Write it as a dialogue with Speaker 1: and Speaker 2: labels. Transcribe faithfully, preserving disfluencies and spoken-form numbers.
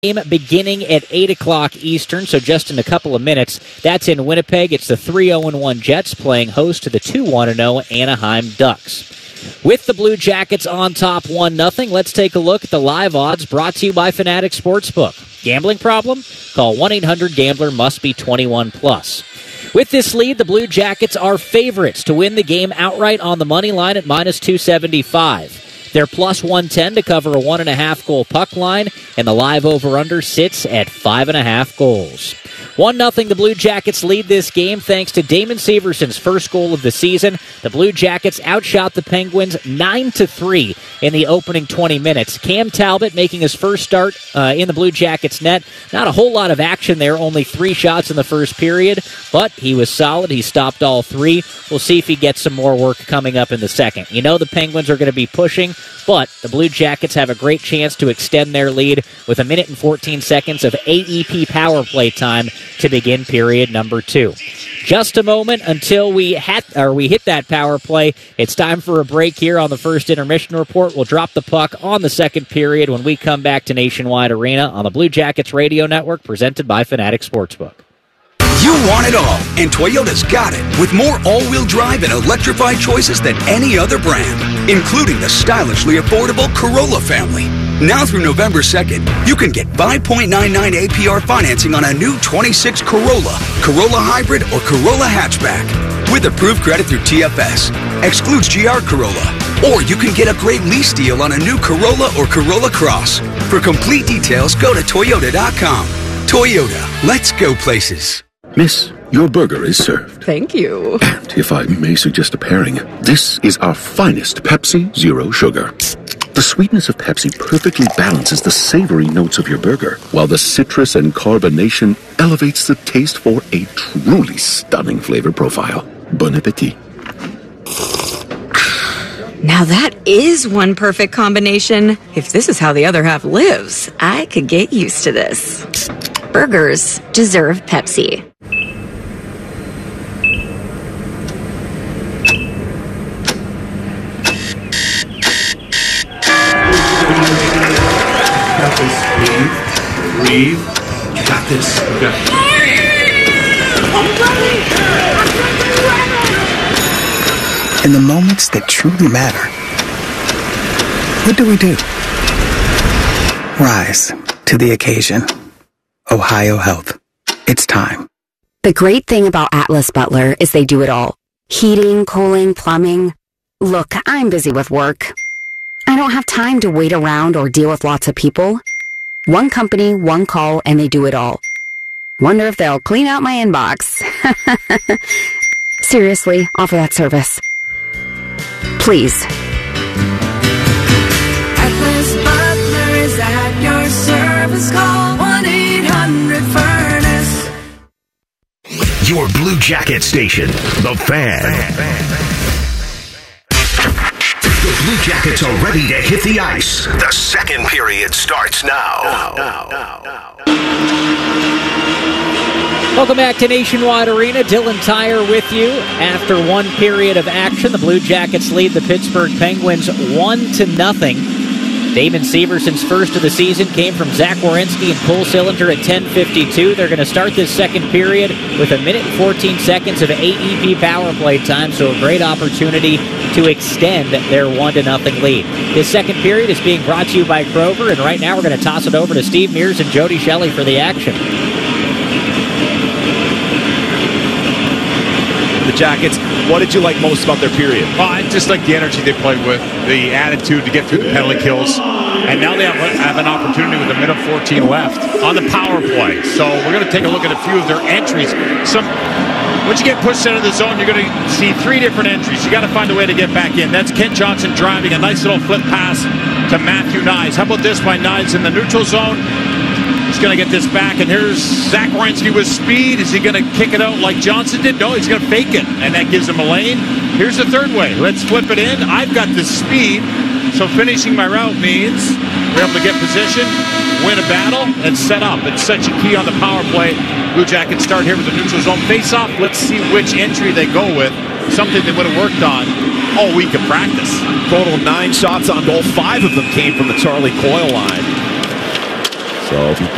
Speaker 1: Game beginning at eight o'clock Eastern, so just in a couple of minutes. That's in Winnipeg. It's the three oh one Jets playing host to the two one oh Anaheim Ducks. With the Blue Jackets on top one nothing, let's take a look at the live odds brought to you by Fanatic Sportsbook. Gambling problem? Call one eight hundred gambler, must be twenty-one plus. With this lead, the Blue Jackets are favorites to win the game outright on the money line at minus two seventy-five. They're plus one ten to cover a one and a half goal puck line, and the live over-under sits at five and a half goals. one nothing, the Blue Jackets lead this game thanks to Damon Severson's first goal of the season. The Blue Jackets outshot the Penguins nine to three in the opening twenty minutes. Cam Talbot making his first start uh, in the Blue Jackets net. Not a whole lot of action there, only three shots in the first period, but he was solid. He stopped all three. We'll see if he gets some more work coming up in the second. You know the Penguins are going to be pushing, but the Blue Jackets have a great chance to extend their lead with a minute and fourteen seconds of A E P power play time to begin period number two. Just a moment until we hat, or we hit that power play. It's time for a break here on the first intermission report. We'll drop the puck on the second period when we come back to Nationwide Arena on the Blue Jackets Radio Network, presented by Fanatic Sportsbook.
Speaker 2: You want it all, and Toyota's got it, with more all-wheel drive and electrified choices than any other brand, including the stylishly affordable Corolla family. Now through November second, you can get five point nine nine A P R financing on a new twenty-six Corolla, Corolla Hybrid, or Corolla Hatchback, with approved credit through T F S. Excludes G R Corolla. Or you can get a great lease deal on a new Corolla or Corolla Cross. For complete details, go to Toyota dot com. Toyota, let's go places.
Speaker 3: Miss, your burger is served.
Speaker 4: Thank you.
Speaker 3: And if I may suggest a pairing, this is our finest Pepsi Zero Sugar. The sweetness of Pepsi perfectly balances the savory notes of your burger, while the citrus and carbonation elevates the taste for a truly stunning flavor profile. Bon appetit.
Speaker 4: Now that is one perfect combination. If this is how the other half lives, I could get used to this. Burgers deserve Pepsi.
Speaker 5: Breathe. You got this. You got this.
Speaker 6: In the moments that truly matter, what do we do? Rise to the occasion. Ohio Health. It's time.
Speaker 7: The great thing about Atlas Butler is they do it all. Heating, cooling, plumbing. Look, I'm busy with work. I don't have time to wait around or deal with lots of people. One company, one call, and they do it all. Wonder if they'll clean out my inbox. Seriously, offer that service. Please.
Speaker 8: Atlas Butler is at your service. Call one eight hundred furnace.
Speaker 9: Your Blue Jacket station, The Fan. Fan, fan, fan. The Blue Jackets are ready to hit the ice. The second period starts now. now, now, now.
Speaker 1: Welcome back to Nationwide Arena. Dylan Tyre with you. After one period of action, the Blue Jackets lead the Pittsburgh Penguins one to nothing. Damon Severson's first of the season came from Zach Werenski and Cole Sillinger at ten fifty-two. They're going to start this second period with a minute and fourteen seconds of A E P power play time, so a great opportunity to extend their one to nothing lead. This second period is being brought to you by Kroger, and right now we're going to toss it over to Steve Mears and Jody Shelley for the action.
Speaker 10: The Jackets, what did you like most about their period?
Speaker 11: Oh, I just like the energy they played with, the attitude to get through the penalty kills. And now they have, have an opportunity with a minute fourteen left on the power play. So we're going to take a look at a few of their entries. Some, once you get pushed into the zone, you're going to see three different entries. You got to find a way to get back in. That's Kent Johnson driving a nice little flip pass to Matthew Knies. How about this by Knies in the neutral zone? He's going to get this back, and here's Zach Werenski with speed. Is he going to kick it out like Johnson did? No, he's going to fake it, and that gives him a lane. Here's the third way. Let's flip it in. I've got the speed, so finishing my route means we're able to get position, win a battle, and set up. It's such a key on the power play. Blue Jackets start here with the neutral zone face-off. Let's see which entry they go with. Something they would have worked on all week of practice.
Speaker 10: Total nine shots on goal. Five of them came from the Charlie Coyle line. So if you